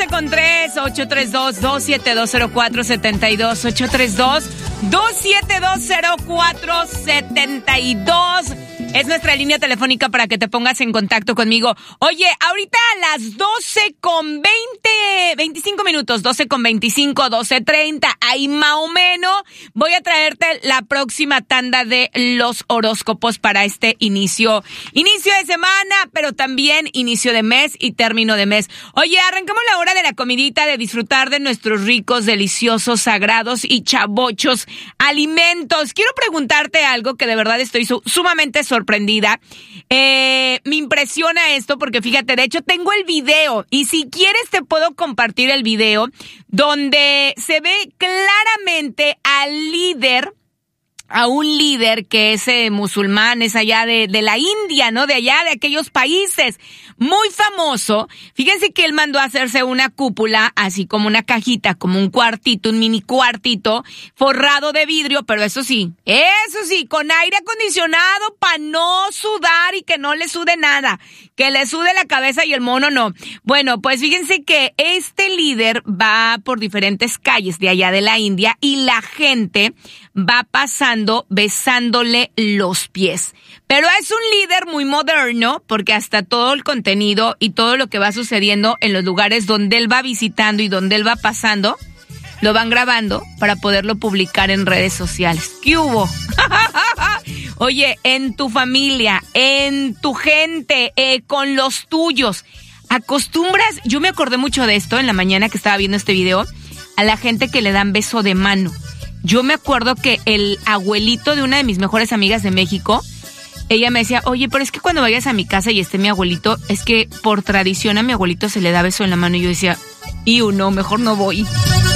12:03, 832-272-0472, 832-272-0472. Es nuestra línea telefónica para que te pongas en contacto conmigo. Oye, ahorita a las 25 minutos, 12:25, 12:30, ahí más o menos, voy a traerte la próxima tanda de los horóscopos para este inicio de semana, pero también inicio de mes y término de mes. Oye, arrancamos la hora de la comidita, de disfrutar de nuestros ricos, deliciosos, sagrados y chavochos alimentos. Quiero preguntarte algo que de verdad estoy sumamente sorprendida. Me impresiona esto porque fíjate, de hecho tengo el video y si quieres te puedo compartir el video donde se ve claramente a un líder que es musulmán, es allá de la India, ¿no? De allá, de aquellos países, muy famoso. Fíjense que él mandó a hacerse una cúpula, así como una cajita, como un cuartito, un mini cuartito, forrado de vidrio, pero eso sí, con aire acondicionado para no sudar y que no le sude nada, que le sude la cabeza y el mono no. Bueno, pues fíjense que este líder va por diferentes calles de allá de la India y la gente va pasando besándole los pies. Pero es un líder muy moderno porque hasta todo el contenido y todo lo que va sucediendo en los lugares donde él va visitando y donde él va pasando, lo van grabando para poderlo publicar en redes sociales. ¿Qué hubo? Oye, en tu familia, en tu gente, con los tuyos, acostumbras, yo me acordé mucho de esto en la mañana que estaba viendo este video, a la gente que le dan beso de mano. Yo me acuerdo que el abuelito de una de mis mejores amigas de México, ella me decía, oye, pero es que cuando vayas a mi casa y esté mi abuelito, es que por tradición a mi abuelito se le da beso en la mano. Y yo decía, no, mejor no voy.